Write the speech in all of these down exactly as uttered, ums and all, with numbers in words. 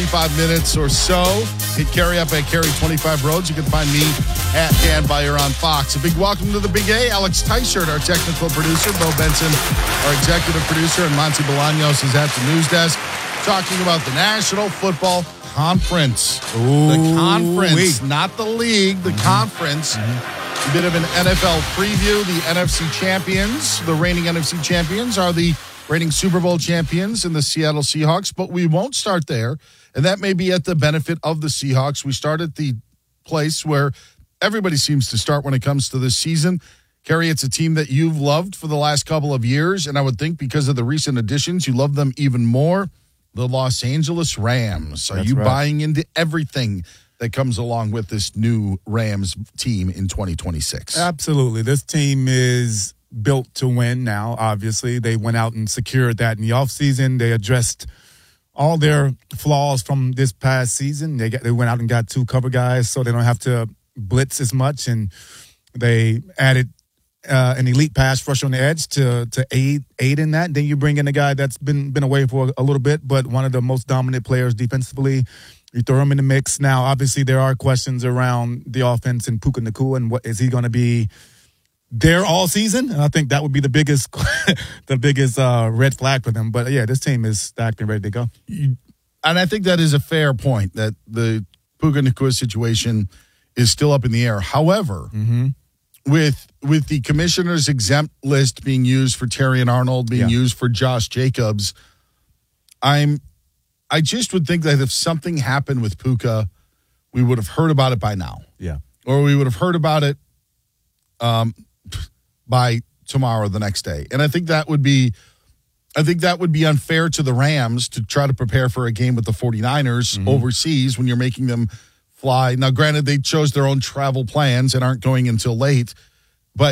twenty-five minutes or so. Hit Carey up at Carey twenty-five Roads. You can find me at Dan Beyer on Fox. A big welcome to the Big A. Alex Tyshirt, our technical producer. Bo Benson, our executive producer. And Monty Bolaños is at the news desk talking about the National Football Conference. Ooh, the conference, wait. not the league, the mm-hmm. conference. Mm-hmm. A bit of an N F L preview. The N F C champions, the reigning N F C champions, are the reigning Super Bowl champions in the Seattle Seahawks. But we won't start there, and that may be at the benefit of the Seahawks. We start at the place where everybody seems to start when it comes to this season. Carey, it's a team that you've loved for the last couple of years, and I would think because of the recent additions, you love them even more. The Los Angeles Rams. Are That's you right. buying into everything that comes along with this new Rams team in twenty twenty-six? Absolutely. This team is built to win now, obviously. They went out and secured that in the offseason. They addressed all their flaws from this past season. They got, they went out and got two cover guys so they don't have to blitz as much, and they added uh, an elite pass rusher on the edge to to aid aid in that. Then you bring in a guy that's been been away for a little bit, but one of the most dominant players defensively. You throw him in the mix. Now, obviously, there are questions around the offense and Puka Nacua, and what is he going to be there all season? And I think that would be the biggest the biggest uh, red flag for them. But, yeah, this team is stacked and ready to go. You, and I think that is a fair point, that the Puka Nacua situation is still up in the air. However, mm-hmm. with with the commissioner's exempt list being used for Terry and Arnold, being yeah. used for Josh Jacobs, I'm I just would think that if something happened with Puka, we would have heard about it by now. Yeah. Or we would have heard about it um, by tomorrow or the next day. And I think that would be I think that would be unfair to the Rams to try to prepare for a game with the 49ers mm-hmm. overseas when you're making them fly. Now, granted, they chose their own travel plans and aren't going until late, but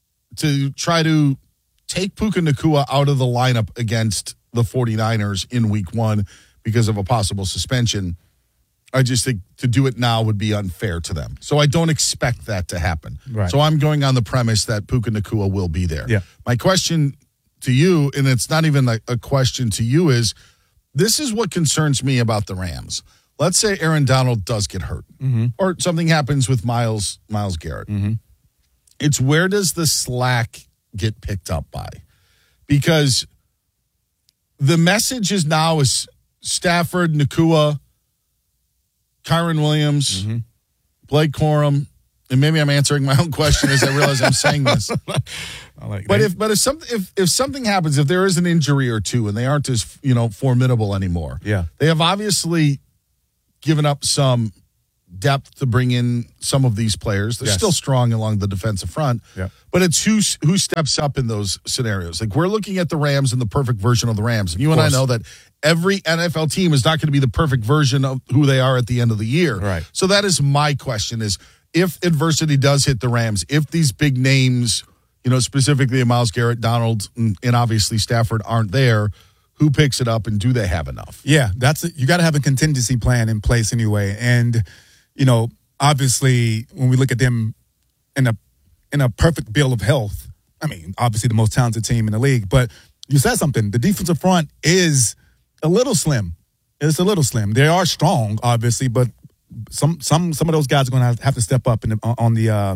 to try to take Puka Nacua out of the lineup against the 49ers in week one because of a possible suspension, I just think to do it now would be unfair to them. So I don't expect that to happen. Right. So I'm going on the premise that Puka Nacua will be there. Yeah. My question to you, and it's not even a, a question to you, is this is what concerns me about the Rams. Let's say Aaron Donald does get hurt mm-hmm. or something happens with Myles, Myles Garrett. Mm-hmm. It's where does the slack get picked up by? Because the message is now is Stafford, Nacua, Kyron Williams, mm-hmm. Blake Corum, and maybe I'm answering my own question as I realize I'm saying this. I like but that. if but if something if, if something happens, if there is an injury or two and they aren't as you know formidable anymore, yeah. they have obviously given up some depth to bring in some of these players. They're yes. still strong along the defensive front, yeah. but it's who who steps up in those scenarios. Like we're looking at the Rams and the perfect version of the Rams, and you and I know that every N F L team is not going to be the perfect version of who they are at the end of the year. Right. So that is my question: is if adversity does hit the Rams, if these big names, you know, specifically Myles Garrett, Donald, and, and obviously Stafford aren't there, who picks it up and do they have enough? Yeah, that's a, you got to have a contingency plan in place anyway. And, you know, obviously when we look at them in a in a perfect bill of health, I mean, obviously the most talented team in the league, but you said something. The defensive front is a little slim. It's a little slim. They are strong, obviously, but some some some of those guys are going to have to step up in the, on the uh,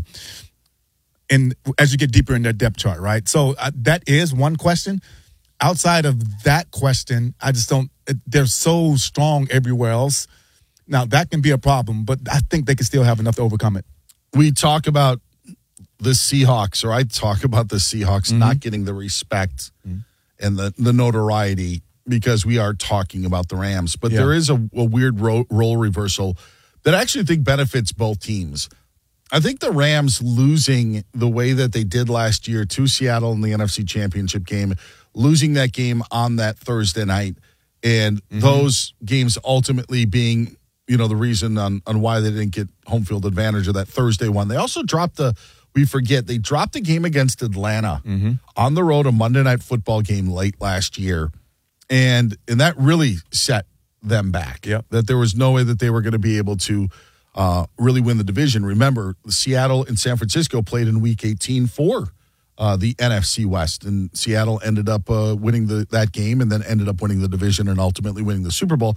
in as you get deeper in their depth chart, right? So uh, that is one question. Outside of that question, I just don't – they're so strong everywhere else. Now, that can be a problem, but I think they can still have enough to overcome it. We talk about the Seahawks, or I talk about the Seahawks mm-hmm. not getting the respect mm-hmm. and the, the notoriety because we are talking about the Rams. But yeah. there is a, a weird ro- role reversal that I actually think benefits both teams. I think the Rams losing the way that they did last year to Seattle in the N F C Championship game – losing that game on that Thursday night, and mm-hmm. those games ultimately being, you know, the reason on, on why they didn't get home field advantage of that Thursday one. They also dropped the, we forget, they dropped the game against Atlanta mm-hmm. on the road, a Monday Night Football game late last year, and and that really set them back. Yep. That there was no way that they were going to be able to uh, really win the division. Remember, Seattle and San Francisco played in Week eighteen for Uh, the N F C West, and Seattle ended up uh, winning the, that game and then ended up winning the division and ultimately winning the Super Bowl.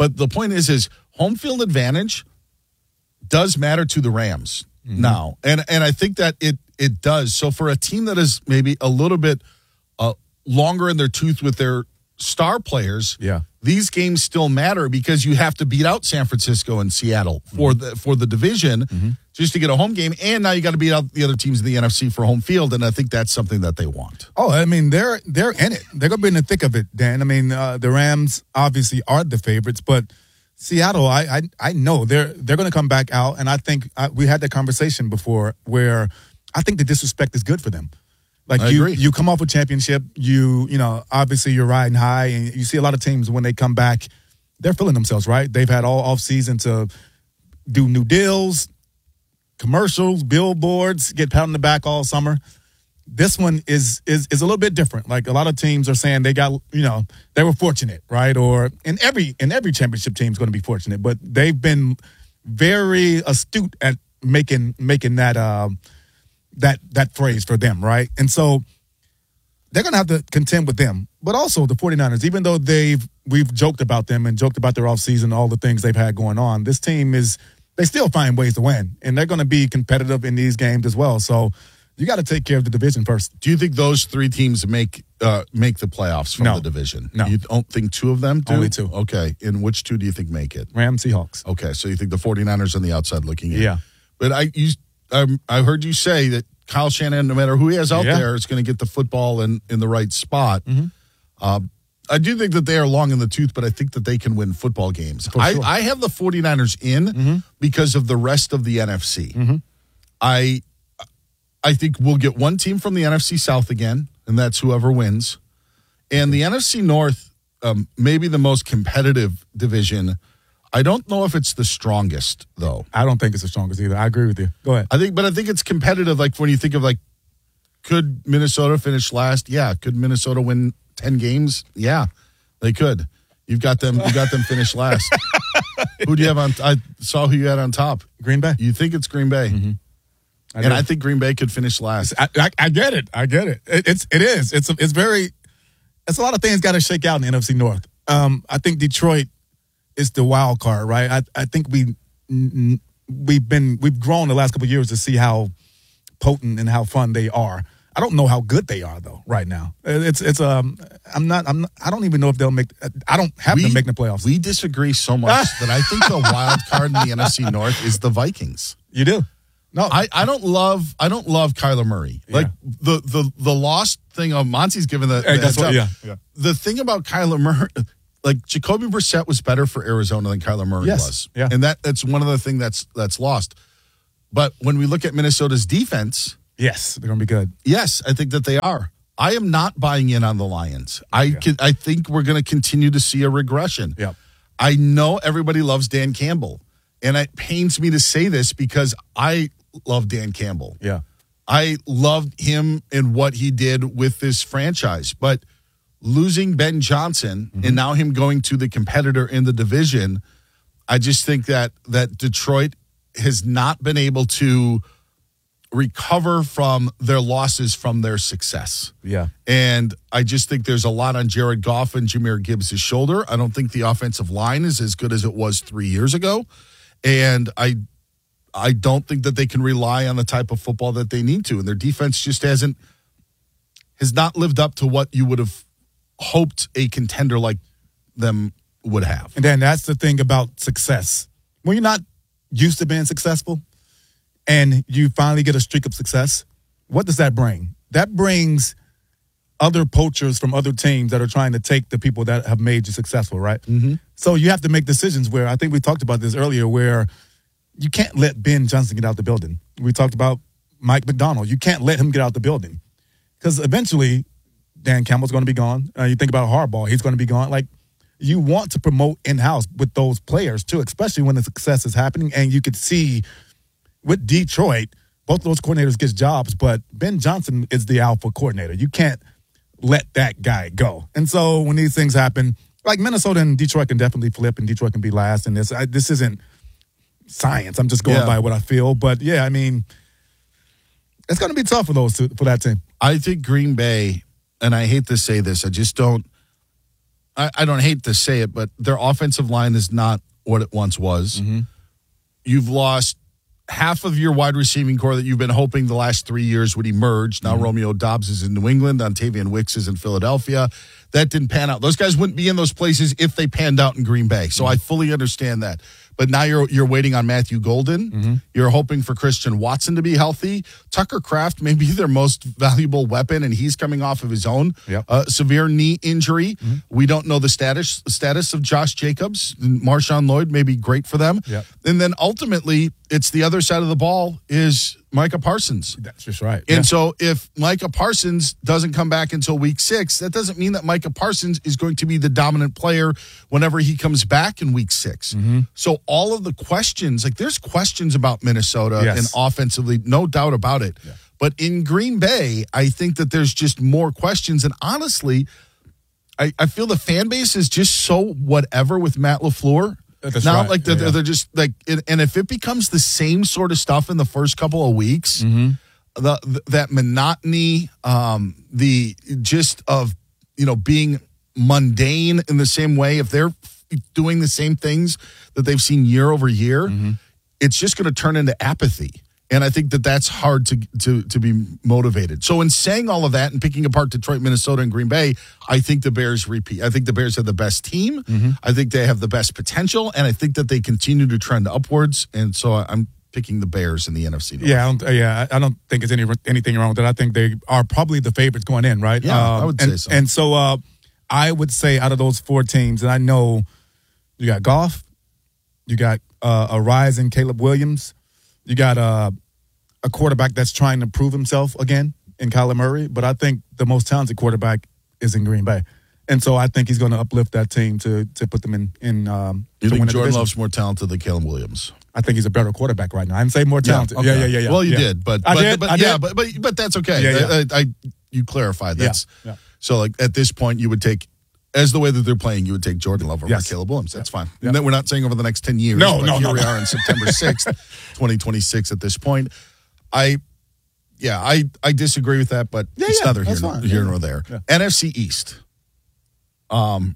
But the point is, is home field advantage does matter to the Rams mm-hmm. now. And and I think that it it does. So for a team that is maybe a little bit uh, longer in their tooth with their star players, yeah. these games still matter because you have to beat out San Francisco and Seattle for mm-hmm. the for the division mm-hmm. just to get a home game. And now you got to beat out the other teams in the N F C for home field. And I think that's something that they want. Oh, I mean, they're they're in it. They're going to be in the thick of it, Dan. I mean, uh, the Rams obviously are the favorites, but Seattle, I I, I know they're they're going to come back out. And I think uh, we had that conversation before where I think the disrespect is good for them. Like I you, agree. you come off a championship, you, you know, obviously you're riding high, and you see a lot of teams when they come back, they're feeling themselves, right? They've had all off season to do new deals, commercials, billboards, get pat on the back all summer. This one is is is a little bit different. Like a lot of teams are saying they got, you know, they were fortunate, right? Or in every in every championship team is going to be fortunate, but they've been very astute at making making that. Uh, that that phrase for them, right? And so they're going to have to contend with them. But also the 49ers, even though they've we've joked about them and joked about their offseason, all the things they've had going on, this team is, they still find ways to win. And they're going to be competitive in these games as well. So you got to take care of the division first. Do you think those three teams make uh, make the playoffs from no. the division? No. You don't think two of them do? Only two. Okay. And which two do you think make it? Rams, Seahawks. Okay. So you think the 49ers on the outside looking in. Yeah. But I you, um, I heard you say that Kyle Shanahan, no matter who he has out yeah. there, is going to get the football in, in the right spot. Mm-hmm. Uh, I do think that they are long in the tooth, but I think that they can win football games. I, sure. I have the 49ers in mm-hmm. because of the rest of the N F C. Mm-hmm. I I think we'll get one team from the N F C South again, and that's whoever wins. And the N F C North, um, maybe the most competitive division. I don't know if it's the strongest, though. I don't think it's the strongest either. I agree with you. Go ahead. I think, but I think it's competitive. Like when you think of like, could Minnesota finish last? Yeah. Could Minnesota win ten games? Yeah, they could. You've got them. You got them finish last. Who do you have on? I saw who you had on top. Green Bay. You think it's Green Bay, mm-hmm. I and I think Green Bay could finish last. I, I, I get it. I get it. it. It's it is. It's it's very. It's a lot of things got to shake out in the N F C North. Um, I think Detroit is the wild card, right? I I think we we've been we've grown the last couple of years to see how potent and how fun they are. I don't know how good they are though right now. It's it's um I'm not I'm not, I don't even know if they'll make. I don't have we, them making the playoffs. We disagree so much that I think the wild card in the N F C North is the Vikings. You do? No, I, I don't love I don't love Kyler Murray. Yeah. Like the the the lost thing of Monty's given the, hey, the that's heads what, up. yeah, yeah. The thing about Kyler Murray, like Jacoby Brissett was better for Arizona than Kyler Murray yes. was. Yeah. And that that's one of the things that's that's lost. But when we look at Minnesota's defense, yes, they're gonna be good. Yes, I think that they are. I am not buying in on the Lions. I yeah. can, I think we're going to continue to see a regression. Yep. I know everybody loves Dan Campbell, and it pains me to say this because I love Dan Campbell. Yeah. I loved him and what he did with this franchise. But losing Ben Johnson mm-hmm. and now him going to the competitor in the division, I just think that that Detroit has not been able to recover from their losses from their success. Yeah. And I just think there's a lot on Jared Goff and Jahmyr Gibbs' shoulder. I don't think the offensive line is as good as it was three years ago. And I I don't think that they can rely on the type of football that they need to. And their defense just hasn't has not lived up to what you would have hoped a contender like them would have. And then that's the thing about success. When you're not used to being successful and you finally get a streak of success, what does that bring? That brings other poachers from other teams that are trying to take the people that have made you successful, right? Mm-hmm. So you have to make decisions where, I think we talked about this earlier, where you can't let Ben Johnson get out the building. We talked about Mike McDonald. You can't let him get out the building because eventually Dan Campbell's going to be gone. Uh, you think about Harbaugh, he's going to be gone. Like, you want to promote in-house with those players too, especially when the success is happening. And you could see with Detroit, both of those coordinators get jobs, but Ben Johnson is the alpha coordinator. You can't let that guy go. And so when these things happen, like Minnesota and Detroit can definitely flip, and Detroit can be last in this. I, this isn't science. I'm just going yeah. by what I feel. But yeah, I mean, it's going to be tough for those two, for that team. I think Green Bay, and I hate to say this, I just don't. I, I don't hate to say it, but their offensive line is not what it once was. Mm-hmm. You've lost half of your wide receiving core that you've been hoping the last three years would emerge. Now mm-hmm. Romeo Doubs is in New England. Ontavian Wicks is in Philadelphia. That didn't pan out. Those guys wouldn't be in those places if they panned out in Green Bay. So mm-hmm. I fully understand that. But now you're you're waiting on Matthew Golden. Mm-hmm. You're hoping for Christian Watson to be healthy. Tucker Kraft may be their most valuable weapon, and he's coming off of his own yep. uh, severe knee injury. Mm-hmm. We don't know the status status of Josh Jacobs. Marshawn Lloyd may be great for them. Yep. And then ultimately, it's the other side of the ball is Micah Parsons. That's just right. And yeah. so if Micah Parsons doesn't come back until week six, that doesn't mean that Micah Parsons is going to be the dominant player whenever he comes back in week six. Mm-hmm. So all of the questions, like there's questions about Minnesota yes. and offensively, no doubt about it. Yeah. But in Green Bay, I think that there's just more questions. And honestly, I, I feel the fan base is just so whatever with Matt LaFleur. That's Not right. like they're, yeah, yeah. they're just like, and if it becomes the same sort of stuff in the first couple of weeks, mm-hmm. the, the that monotony, um, the just of you know being mundane in the same way, if they're doing the same things that they've seen year over year, mm-hmm. it's just going to turn into apathy. And I think that that's hard to to to be motivated. So in saying all of that and picking apart Detroit, Minnesota, and Green Bay, I think the Bears repeat. I think the Bears have the best team. Mm-hmm. I think they have the best potential, and I think that they continue to trend upwards. And so I'm picking the Bears in the N F C North. Yeah, I don't, yeah, I don't think there's any anything wrong with that. I think they are probably the favorites going in, right? Yeah, um, I would and, say so. And so uh, I would say out of those four teams, and I know you got Goff, you got uh, a rising Caleb Williams, you got uh, a quarterback that's trying to prove himself again in Kyler Murray, but I think the most talented quarterback is in Green Bay. And so I think he's going to uplift that team to to put them in. in um, you to think win the Jordan division. Love's more talented than Caleb Williams? I think he's a better quarterback right now. I didn't say more talented. okay. Yeah, yeah, yeah, yeah. Well, you yeah. did, but, I but, did, but I yeah, did. but but but that's okay. Yeah, yeah. I, I, you clarified that's Yeah, yeah. so like at this point you would take. As the way that they're playing, you would take Jordan Love over Yes. Caleb Williams. That's fine. Yeah. And then we're not saying over the next ten years. No, but no, here no. we are on September sixth, twenty twenty-six at this point. I, yeah, I, I disagree with that, but Yeah, it's yeah, neither here, that's nor, fine. here Yeah. nor there. Yeah. N F C East. Um,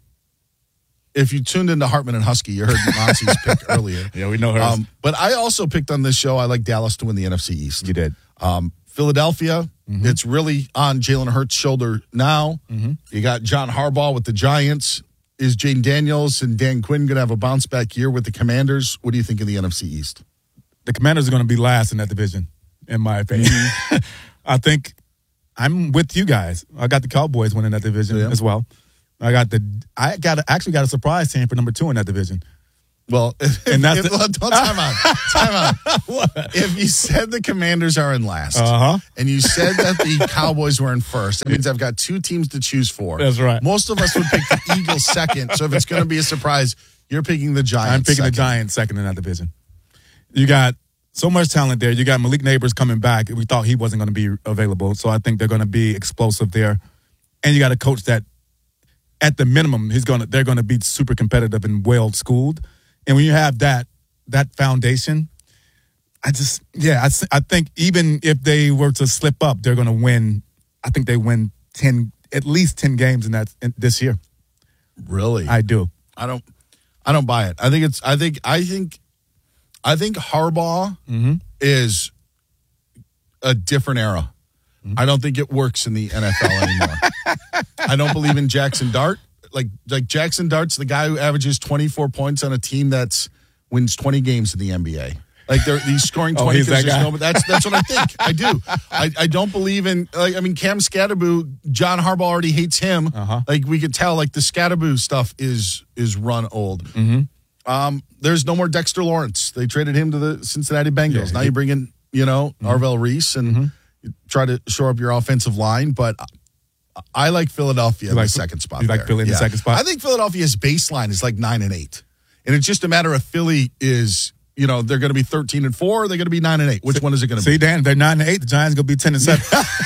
if you tuned into Hartman and Husky, you heard Monsi's pick earlier. Yeah, we know her. Um, but I also picked on this show. I like Dallas to win the N F C East. You did. Um, Philadelphia, Mm-hmm. it's really on Jalen Hurts' shoulder now. Mm-hmm. You got John Harbaugh with the Giants. Is Jane Daniels and Dan Quinn going to have a bounce back year with the Commanders? What do you think of the N F C East? The Commanders are going to be last in that division, in my opinion. I think I'm with you guys. I got the Cowboys winning that division Yeah. as well. I got the. I got actually got a surprise team for number two in that division. Well, And that's if, the- well, don't time out. Time out. If you said the Commanders are in last, Uh-huh. and you said that the Cowboys were in first, that means I've got two teams to choose for. That's right. Most of us would pick the Eagles second. So if it's going to be a surprise, you're picking the Giants. I'm picking second. the Giants second in that division. You got so much talent there. You got Malik Neighbors coming back. We thought he wasn't going to be available, so I think they're going to be explosive there. And you got a coach that, at the minimum, he's going to they're going to be super competitive and well schooled. And when you have that that foundation, I just yeah, I, s- I think even if they were to slip up, they're going to win. I think they win ten, at least ten games in that in, this year. Really? I do. I don't I don't buy it. I think it's I think I think I think Harbaugh Mm-hmm. is a different era. Mm-hmm. I don't think it works in the N F L anymore. I don't believe in Jackson Dart. Like like Jackson Dart's the guy who averages twenty-four points on a team that's wins twenty games in the N B A. Like they're he's scoring Oh, twenty. he's that there's guy? no- that's that's what I think. I do. I, I don't believe in like I mean Cam Scatterboo. John Harbaugh already hates him. Uh-huh. Like we could tell. Like the Scatterboo stuff is is run old. Mm-hmm. Um, there's no more Dexter Lawrence. They traded him to the Cincinnati Bengals. Yeah, now he- you bring in you know Arvell Reese and Mm-hmm. you try to shore up your offensive line, but. I like Philadelphia in like- the second spot. you like there. Philly in the second spot? I think Philadelphia's baseline is like nine and eight, and it's just a matter of Philly is you know they're going to be thirteen and four. Or they're going to be nine and eight. Which one is it going to See, be? Dan, they're nine and eight. The Giants gonna be ten and seven.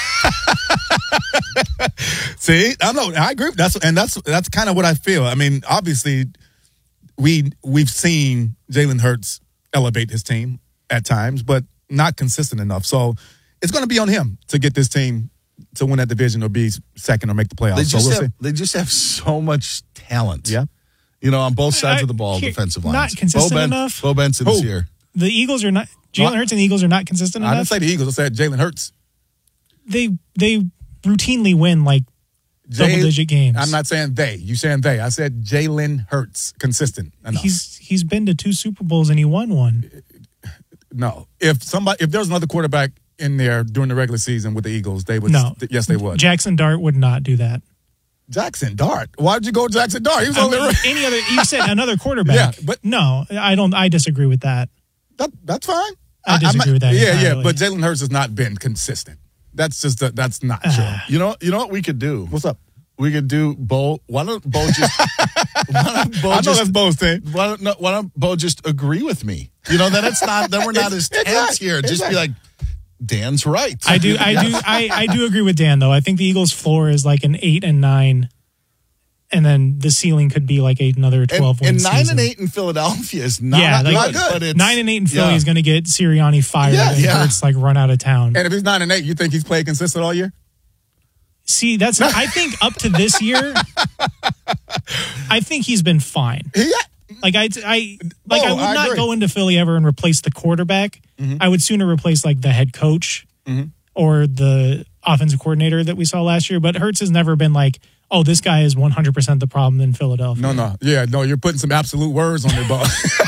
See, I know. I agree. That's and that's that's kind of what I feel. I mean, obviously, we we've seen Jalen Hurts elevate his team at times, but not consistent enough. So it's going to be on him to get this team to win that division or be second or make the playoffs. They just, so we'll have, see. they just have so much talent. Yeah. You know, on both sides I- of the ball, here- defensive not lines. consistent Bo Ben- enough. Bo Benson is Who? here. The Eagles are not Jalen Well, Hurts and the Eagles are not consistent I didn't enough. say the Eagles. I said Jalen Hurts. They they routinely win like Jay- double digit games. I'm not saying they. You saying they. I said Jalen Hurts. Consistent enough. He's he's been to two Super Bowls and he won one. No. If somebody, if there was another quarterback in there during the regular season with the Eagles, they would. No. Yes, they would. Jackson Dart would not do that. Jackson Dart. Why'd you go Jackson Dart? He was I on mean, the. any other you said another quarterback. Yeah, but- no, I don't I disagree with that. That, that's fine. I I'm disagree not- with that Yeah, entirely. yeah. But Jalen Hurts has not been consistent. That's just a, that's not true. You know, you know what we could do? What's up? We could do Bo. Why don't Bo just? why don't Bo I know just, that's Bo's thing. Why don't, no, why don't Bo just agree with me? You know, then it's not. Then we're not as tense Exactly. here. Just be like, Dan's right. I do I do I, I do agree with Dan though. I think the Eagles floor is like an eight and nine. And then the ceiling could be like eight, another twelve and, win and nine season. and eight in Philadelphia is not, Yeah, like, not good. But it's, Nine and eight in Philly yeah. is going to get Sirianni fired Yeah, and yeah. Hurts like run out of town. And if he's nine and eight, you think he's played consistent all year? See, that's I think up to this year, I think he's been fine. Yeah. Like I, I like Oh, I would I not agree. go into Philly ever and replace the quarterback. I would sooner replace like the head coach or the offensive coordinator that we saw last year. But Hurts has never been like, oh, this guy is one hundred percent the problem in Philadelphia. No, no. Yeah, no, you're putting some absolute words on their ball.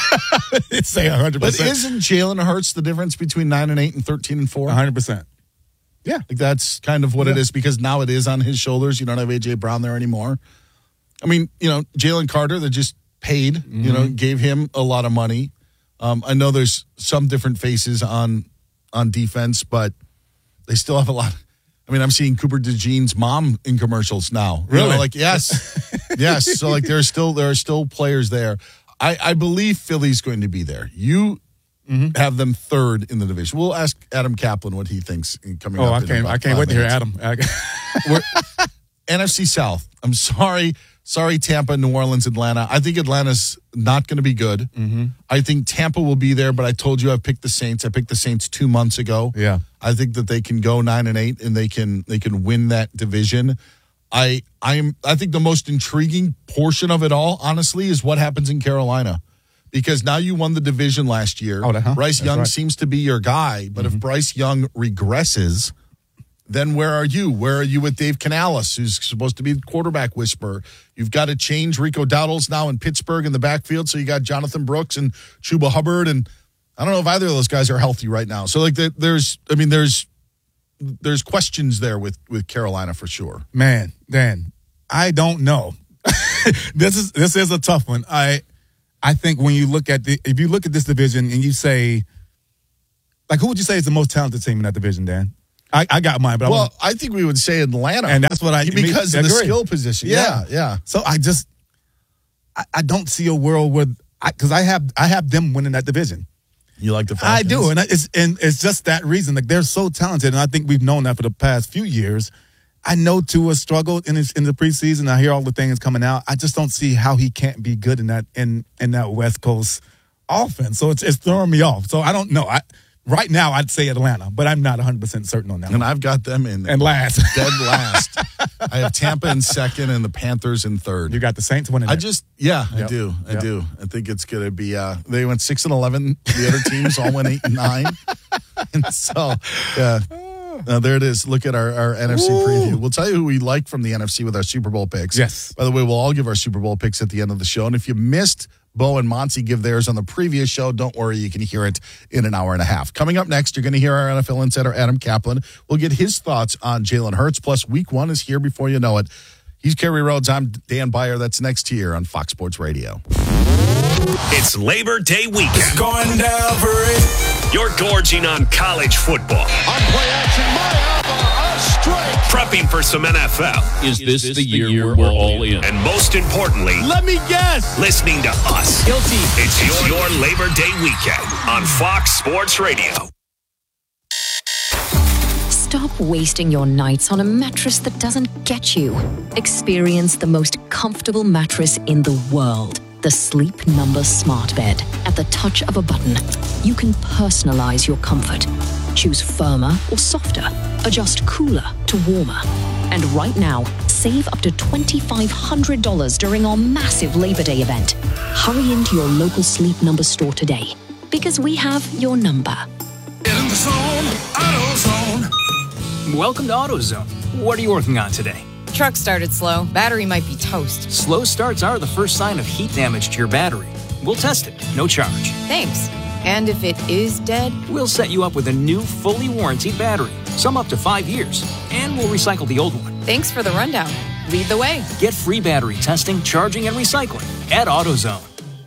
Say one hundred But percent. isn't Jalen Hurts the difference between nine and eight and thirteen and four? one hundred percent. Yeah, like that's kind of what it Yeah. is because now it is on his shoulders. You don't have A J Brown there anymore. I mean, you know, Jalen Carter, they just paid. Mm-hmm. You know, gave him a lot of money. Um, I know there's some different faces on on defense, but they still have a lot. I mean, I'm seeing Cooper DeJean's mom in commercials now. You know, Really? like yes, yes. So like, there's still there are still players there. I, I believe Philly's going to be there. You Mm-hmm. have them third in the division. We'll ask Adam Kaplan what he thinks in coming Oh, up. I in can't. about I can't five wait to hear minutes. Adam. We're- N F C South. I'm sorry. Sorry, Tampa, New Orleans, Atlanta. I think Atlanta's not going to be good. Mm-hmm. I think Tampa will be there, but I told you I picked the Saints. I picked the Saints two months ago. Yeah. I think that they can go nine and eight and they can they can win that division. I I am I think the most intriguing portion of it all, honestly, is what happens in Carolina. Because now you won the division last year. Oh, uh-huh. Bryce That's Young right. seems to be your guy, but if Bryce Young regresses, then where are you? Where are you with Dave Canales, who's supposed to be the quarterback whisperer? You've got to change. Rico Dowdle's now in Pittsburgh in the backfield, so you got Jonathan Brooks and Chuba Hubbard, and I don't know if either of those guys are healthy right now. So like, the, there's, I mean, there's, there's questions there with with Carolina for sure. Man, Dan, I don't know. this is this is a tough one. I I think when you look at the if you look at this division and you say, like, who would you say is the most talented team in that division, Dan? I, I got mine, but I Well, wanna- I think we would say Atlanta, and that's what I because me- of the agree. skill position. Yeah, yeah. So I just I, I don't see a world where because I, I have I have them winning that division. You like the I Falcons? do, and I- it's and it's just that reason. Like they're so talented, and I think we've known that for the past few years. I know Tua struggled in his, in the preseason. I hear all the things coming out. I just don't see how he can't be good in that in in that West Coast offense. So it's it's throwing me off. So I don't know. I right now I'd say Atlanta, but I'm not one hundred percent certain on that. And one. I've got them in And last, dead last. I have Tampa in second and the Panthers in third. you got the Saints winning. I it. just, yeah, I Yep. do. I Yep. do. I think it's going to be, uh, they went six and eleven. The other teams all went eight and nine. And so, yeah. Uh, there it is. Look at our, our N F C Ooh. preview. We'll tell you who we like from the N F C with our Super Bowl picks. Yes. By the way, we'll all give our Super Bowl picks at the end of the show. And if you missed Bo and Monty give theirs on the previous show, don't worry. You can hear it in an hour and a half. Coming up next, you're going to hear our N F L insider, Adam Kaplan. We'll get his thoughts on Jalen Hurts. Plus, week one is here before you know it. He's Kerry Rhodes. I'm Dan Byer. That's next here on Fox Sports Radio. It's Labor Day weekend. It's going down for it. You're gorging on college football, On play action, Mayava, a strike. prepping for some N F L, Is this, the, year, we're all in? and most importantly, Let me guess. listening to us. Guilty. It's your, your Labor Day weekend on Fox Sports Radio. Stop wasting your nights on a mattress that doesn't get you. Experience the most comfortable mattress in the world. The Sleep Number Smart Bed. At the touch of a button, you can personalize your comfort. Choose firmer or softer. Adjust cooler to warmer. And right now, save up to twenty-five hundred dollars during our massive Labor Day event. Hurry into your local Sleep Number store today, because we have your number. Get in the zone, AutoZone. Welcome to AutoZone. What are you working on today? Truck started slow. Battery might be toast. Slow starts are the first sign of heat damage to your battery. We'll test it, no charge. Thanks. And if it is dead? We'll set you up with a new, fully warranted battery, some up to five years, and we'll recycle the old one. Thanks for the rundown. Lead the way. Get free battery testing, charging, and recycling at AutoZone.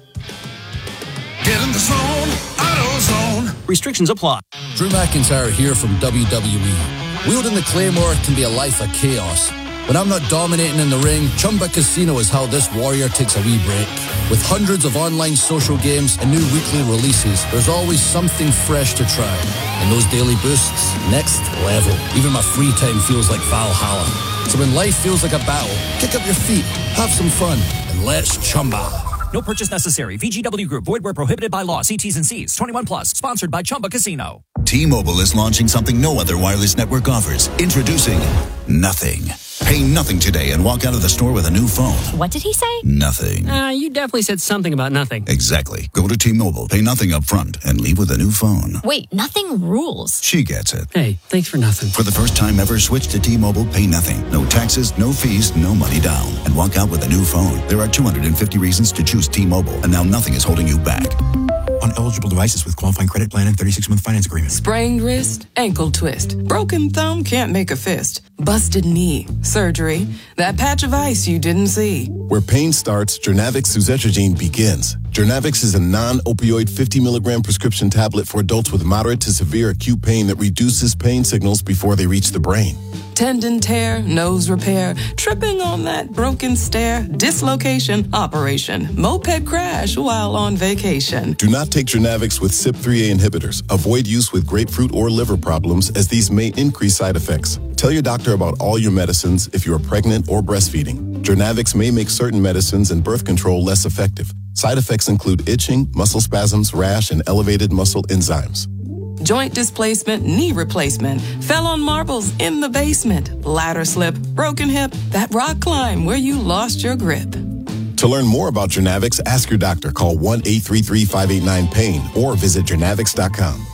Get in the zone, AutoZone. Restrictions apply. Drew McIntyre here from W W E. Wielding the Claymore can be a life of chaos. When I'm not dominating in the ring, Chumba Casino is how this warrior takes a wee break. With hundreds of online social games and new weekly releases, there's always something fresh to try. And those daily boosts, next level. Even my free time feels like Valhalla. So when life feels like a battle, kick up your feet, have some fun, and let's Chumba. No purchase necessary. V G W Group. Void where prohibited by law. See T's and C's. twenty-one plus. Sponsored by Chumba Casino. T-Mobile is launching something no other wireless network offers. Introducing Nothing. Pay nothing today and walk out of the store with a new phone. What did he say? Nothing. Uh, you definitely said something about nothing. Exactly. Go to T-Mobile, pay nothing up front, and leave with a new phone. Wait, nothing rules. She gets it. Hey, thanks for nothing. For the first time ever, switch to T-Mobile, pay nothing. No taxes, no fees, no money down. And walk out with a new phone. There are two hundred fifty reasons to choose T-Mobile, and now nothing is holding you back. On eligible devices with qualifying credit plan and thirty-six month finance agreement. Sprained wrist, ankle twist. Broken thumb can't make a fist. Busted knee, surgery. That patch of ice you didn't see. Where pain starts, Jernavix suzetrigine begins. Jernavix is a non-opioid fifty milligram prescription tablet for adults with moderate to severe acute pain that reduces pain signals before they reach the brain. Tendon tear, nose repair, tripping on that broken stair, dislocation, operation, moped crash while on vacation. Do not take Jernavix with C Y P three A inhibitors. Avoid use with grapefruit or liver problems, as these may increase side effects. Tell your doctor about all your medicines if you are pregnant or breastfeeding. Jernavix may make certain medicines and birth control less effective. Side effects include itching, muscle spasms, rash, and elevated muscle enzymes. Joint displacement, knee replacement, fell on marbles in the basement, ladder slip, broken hip, that rock climb where you lost your grip. To learn more about Jernavix, ask your doctor. Call one eight three three, five eight nine, pain or visit Jernavix dot com.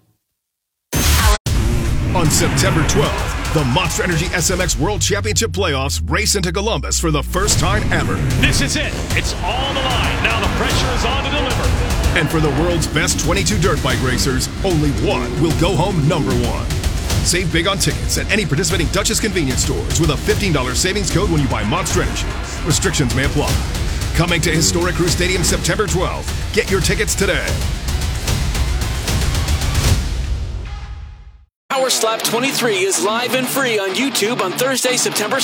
On September twelfth, the Monster Energy S M X World Championship Playoffs race into Columbus for the first time ever. This is it. It's all on the line. Now the pressure is on to deliver. And for the world's best twenty-two dirt bike racers, only one will go home number one. Save big on tickets at any participating Duchess convenience stores with a fifteen dollars savings code when you buy Monster Energy. Restrictions may apply. Coming to Historic Crew Stadium September twelfth. Get your tickets today. Power Slap twenty-three is live and free on YouTube on Thursday, September